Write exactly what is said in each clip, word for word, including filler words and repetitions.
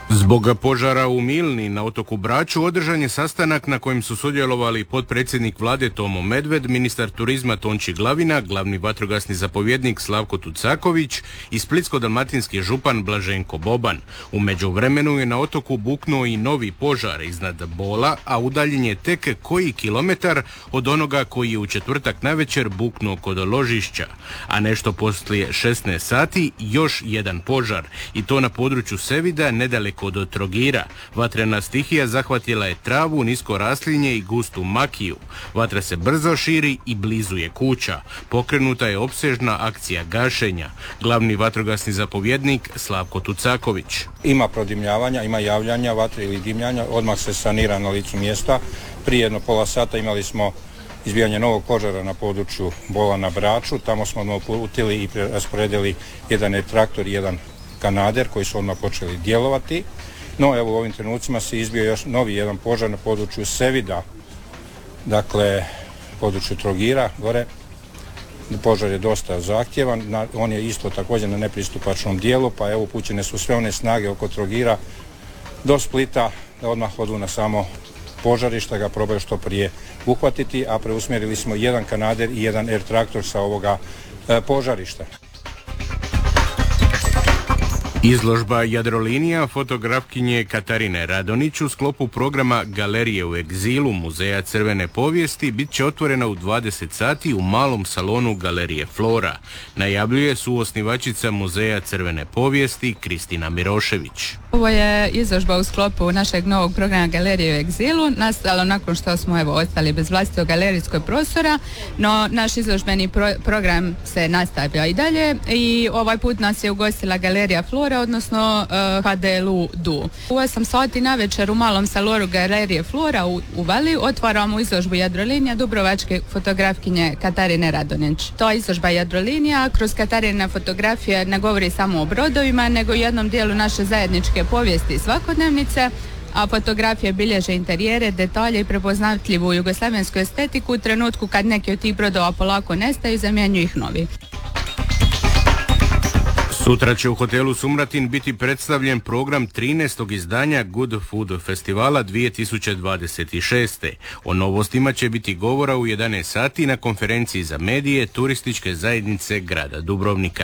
Zbog požara u Milni na otoku Braču održan je sastanak na kojem su sudjelovali potpredsjednik vlade Tomo Medved, ministar turizma Tonči Glavina, glavni vatrogasni zapovjednik Slavko Tucaković i splitsko-dalmatinski župan Blaženko Boban. U međuvremenu je na otoku buknuo i novi požar iznad Bola, a udaljen je tek koji kilometar od onoga koji je u četvrtak navečer buknuo kod Ložišća, a nešto poslije šesnaest sati još jedan požar, i to na području Sevida nedaleko od Trogira. Vatrena stihija zahvatila je travu, nisko raslinje i gustu makiju. Vatra se brzo širi i blizu je kuća. Pokrenuta je opsežna akcija gašenja. Glavni vatrogasni zapovjednik Slavko Tucaković. Ima prodimljavanja, ima javljanja vatre ili dimljanja, odmah se sanira na licu mjesta. Prije jedno pola sata imali smo izbijanje novog požara na području Bola na Braču. Tamo smo uputili i rasporedili jedan traktor i jedan kanader koji su odmah počeli djelovati. No evo u ovim trenucima se izbio još novi jedan požar na području Sevida, dakle području Trogira gore. Požar je dosta zahtjevan, on je isto također na nepristupačnom dijelu, pa evo upućene su sve one snage oko Trogira do Splita da odmah odu na samo požarište, ga probaju što prije uhvatiti, a preusmjerili smo jedan kanader i jedan air traktor sa ovoga e, požarišta. Izložba Jadrolinija fotografkinje Katarine Radonić u sklopu programa Galerije u egzilu Muzeja crvene povijesti bit će otvorena u dvadeset sati u malom salonu Galerije Flora. Najavljuje suosnivačica Muzeja crvene povijesti Kristina Mirošević. Ovo je izložba u sklopu našeg novog programa Galerije u egzilu, nastalo nakon što smo evo ostali bez vlastitog galerijskog prostora, no naš izložbeni pro- program se nastavlja i dalje i ovaj put nas je ugostila Galerija Flora, odnosno uh, H D L U D U. U osam sati na večer u malom salonu Galerije Flora u, u Vali otvaramo izložbu Jadrolinija dubrovačke fotografkinje Katarine Radonić. To je izložba Jadrolinija, kroz Katarine fotografije ne govori samo o brodovima, nego i jednom dijelu naše zajedničke povijesti i svakodnevnice, a fotografije bilježe interijere, detalje i prepoznatljivu jugoslavensku estetiku u trenutku kad neki od tih brodova polako nestaju i zamjenjuju ih novi. Sutra će u hotelu Sumratin biti predstavljen program trinaestog izdanja Good Food Festivala dvije tisuće dvadeset šeste. O novostima će biti govora u jedanaest sati na konferenciji za medije Turističke zajednice grada Dubrovnika.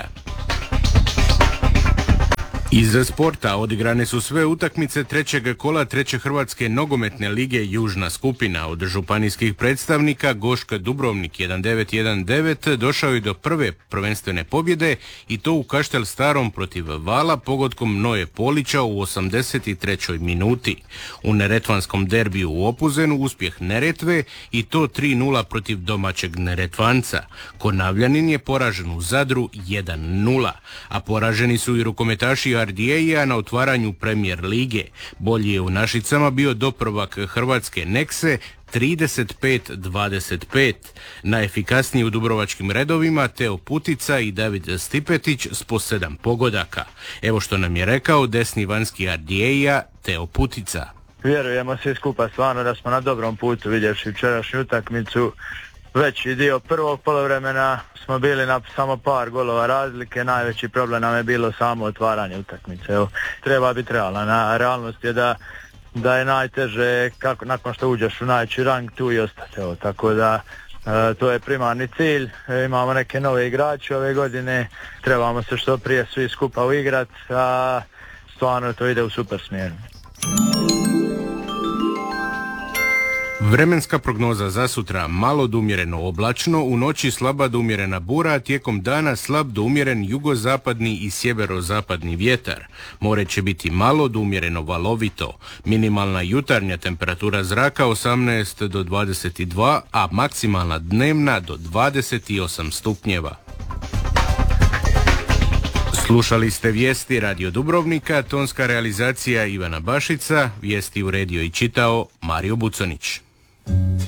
Iz sporta odigrane su sve utakmice trećeg kola treće Hrvatske nogometne lige Južna skupina. Od županijskih predstavnika Gošk Dubrovnik jedan devet jedan devet došao je do prve prvenstvene pobjede i to u Kaštel Starom protiv Vala pogodkom Noje Polića u osamdeset trećoj minuti. U neretvanskom derbiju u Opuzenu uspjeh Neretve i to tri nula protiv domaćeg Neretvanca. Konavljanin je poražen u Zadru jedan nula, a poraženi su i rukometaši Ardijeja na otvaranju Premijer lige. Bolji je u Našicama bio doprvak Hrvatske Nekse trideset pet dvadeset pet. Najefikasniji u dubrovačkim redovima Teo Putica i David Stipetić s po sedam pogodaka. Evo što nam je rekao desni vanjski Ardijeja Teo Putica. Vjerujemo svi skupa stvarno da smo na dobrom putu, vidjevši včerašnju utakmicu. Veći dio prvog poluvremena smo bili na samo par golova razlike, najveći problem nam je bilo samo otvaranje utakmice. Evo, treba biti realan, a realnost je da, da je najteže kako, nakon što uđeš u najveći rang tu i ostati. Evo, tako da e, to je primarni cilj, e, imamo neke nove igrače ove godine, trebamo se što prije svi skupa uigrati, a stvarno to ide u super smjeru. Vremenska prognoza za sutra: malo do umjereno oblačno, u noći slaba do umjerena bura, tijekom dana slab do umjeren jugozapadni i sjeverozapadni vjetar. More će biti malo do umjereno valovito. Minimalna jutarnja temperatura zraka osamnaest do dvadeset dva, a maksimalna dnevna do dvadeset osam stupnjeva. Slušali ste vijesti Radio Dubrovnika, tonska realizacija Ivana Bašica, vijesti uredio i čitao Mario Buconić.